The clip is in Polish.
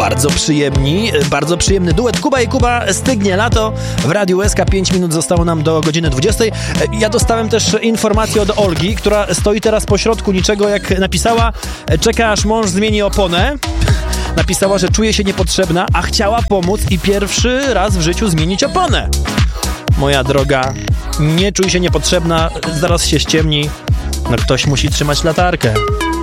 bardzo przyjemny duet Kuba i Kuba, Stygnie lato w Radiu SK. 5 minut zostało nam do godziny 20. Ja dostałem też informację od Olgi, która stoi teraz pośrodku niczego, jak napisała: czeka aż mąż zmieni oponę. Napisała, że czuje się niepotrzebna, a chciała pomóc i pierwszy raz w życiu zmienić oponę. Moja droga, nie czuj się niepotrzebna, zaraz się ściemni. No ktoś musi trzymać latarkę.